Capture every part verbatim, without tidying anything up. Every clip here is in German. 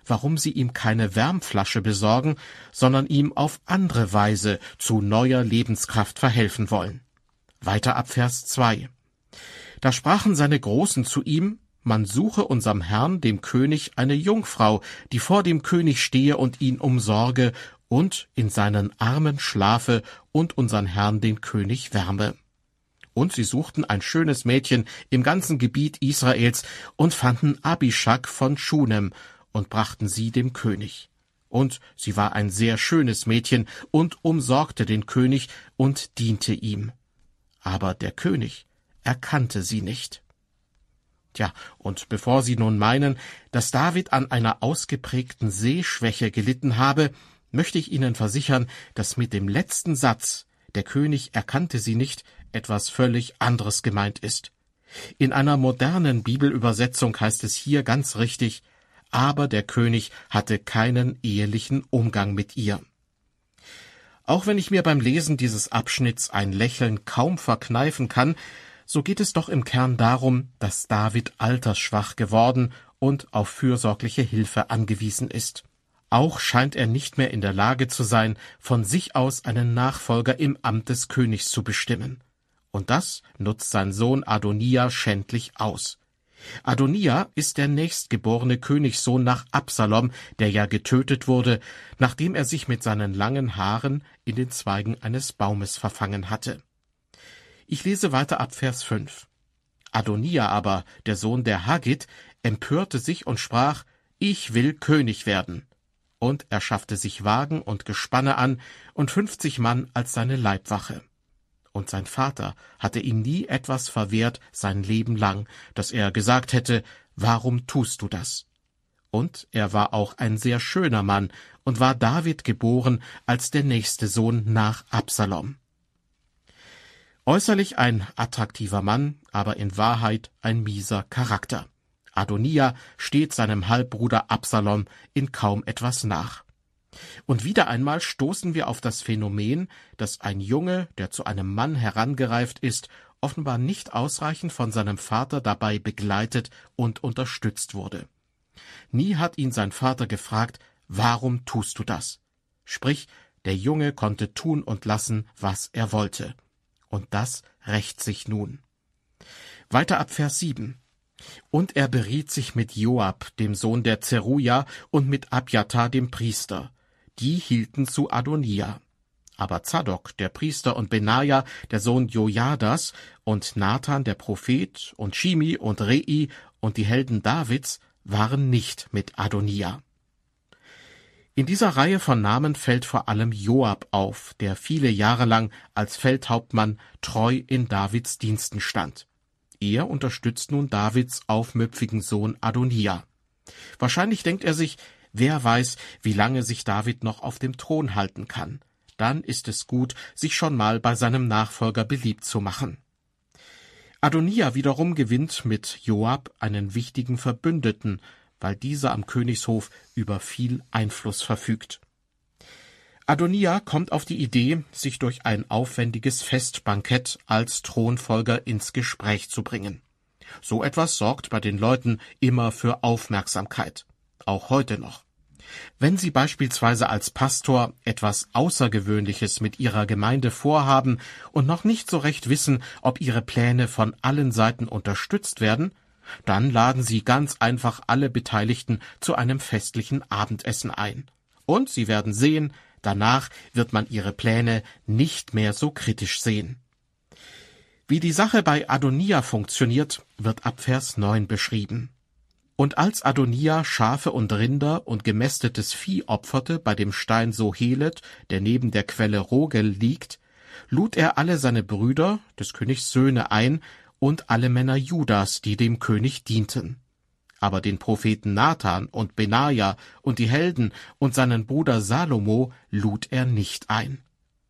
warum sie ihm keine Wärmflasche besorgen, sondern ihm auf andere Weise zu neuer Lebenskraft verhelfen wollen. Weiter ab Vers zwei. Da sprachen seine Großen zu ihm: Man suche unserem Herrn, dem König, eine Jungfrau, die vor dem König stehe und ihn umsorge und in seinen Armen schlafe und unseren Herrn, den König, wärme. Und sie suchten ein schönes Mädchen im ganzen Gebiet Israels und fanden Abishag von Schunem und brachten sie dem König. Und sie war ein sehr schönes Mädchen und umsorgte den König und diente ihm. Aber der König erkannte sie nicht. Tja, und bevor Sie nun meinen, dass David an einer ausgeprägten Sehschwäche gelitten habe, möchte ich Ihnen versichern, dass mit dem letzten Satz, der König erkannte sie nicht, etwas völlig anderes gemeint ist. In einer modernen Bibelübersetzung heißt es hier ganz richtig: Aber der König hatte keinen ehelichen Umgang mit ihr. Auch wenn ich mir beim Lesen dieses Abschnitts ein Lächeln kaum verkneifen kann, so geht es doch im Kern darum, dass David altersschwach geworden und auf fürsorgliche Hilfe angewiesen ist. Auch scheint er nicht mehr in der Lage zu sein, von sich aus einen Nachfolger im Amt des Königs zu bestimmen. Und das nutzt sein Sohn Adonija schändlich aus. Adonija ist der nächstgeborene Königssohn nach Absalom, der ja getötet wurde, nachdem er sich mit seinen langen Haaren in den Zweigen eines Baumes verfangen hatte. Ich lese weiter ab Vers fünf. Adonija aber, der Sohn der Haggit, empörte sich und sprach: Ich will König werden. Und er schaffte sich Wagen und Gespanne an und fünfzig Mann als seine Leibwache. Und sein Vater hatte ihm nie etwas verwehrt sein Leben lang, dass er gesagt hätte: Warum tust du das? Und er war auch ein sehr schöner Mann und war David geboren als der nächste Sohn nach Absalom. Äußerlich ein attraktiver Mann, aber in Wahrheit ein mieser Charakter. Adonija steht seinem Halbbruder Absalom in kaum etwas nach. Und wieder einmal stoßen wir auf das Phänomen, dass ein Junge, der zu einem Mann herangereift ist, offenbar nicht ausreichend von seinem Vater dabei begleitet und unterstützt wurde. Nie hat ihn sein Vater gefragt: Warum tust du das? Sprich, der Junge konnte tun und lassen, was er wollte. Und das rächt sich nun. Weiter ab Vers sieben. Und er beriet sich mit Joab, dem Sohn der Zeruja, und mit Abjatar, dem Priester. Die hielten zu Adonija. Aber Zadok, der Priester, und Benaja, der Sohn Jojadas, und Nathan, der Prophet, und Shimi und Rei und die Helden Davids waren nicht mit Adonija. In dieser Reihe von Namen fällt vor allem Joab auf, der viele Jahre lang als Feldhauptmann treu in Davids Diensten stand. Er unterstützt nun Davids aufmüpfigen Sohn Adonija. Wahrscheinlich denkt er sich: Wer weiß, wie lange sich David noch auf dem Thron halten kann. Dann ist es gut, sich schon mal bei seinem Nachfolger beliebt zu machen. Adonija wiederum gewinnt mit Joab einen wichtigen Verbündeten, weil dieser am Königshof über viel Einfluss verfügt. Adonija kommt auf die Idee, sich durch ein aufwendiges Festbankett als Thronfolger ins Gespräch zu bringen. So etwas sorgt bei den Leuten immer für Aufmerksamkeit, auch heute noch. Wenn Sie beispielsweise als Pastor etwas Außergewöhnliches mit Ihrer Gemeinde vorhaben und noch nicht so recht wissen, ob Ihre Pläne von allen Seiten unterstützt werden, dann laden Sie ganz einfach alle Beteiligten zu einem festlichen Abendessen ein. Und Sie werden sehen, danach wird man Ihre Pläne nicht mehr so kritisch sehen. Wie die Sache bei Adonija funktioniert, wird ab Vers neun beschrieben. Und als Adonija Schafe und Rinder und gemästetes Vieh opferte bei dem Stein Sohelet, der neben der Quelle Rogel liegt, lud er alle seine Brüder, des Königs Söhne, ein und alle Männer Judas, die dem König dienten. Aber den Propheten Nathan und Benaja und die Helden und seinen Bruder Salomo lud er nicht ein.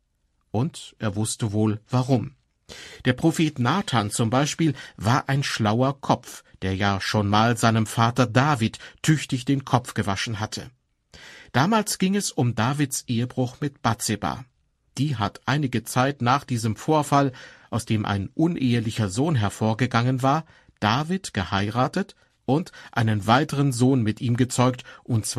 Und er wusste wohl, warum. Der Prophet Nathan zum Beispiel war ein schlauer Kopf, der ja schon mal seinem Vater David tüchtig den Kopf gewaschen hatte. Damals ging es um Davids Ehebruch mit Batseba. Die hat einige Zeit nach diesem Vorfall, aus dem ein unehelicher Sohn hervorgegangen war, David geheiratet und einen weiteren Sohn mit ihm gezeugt, und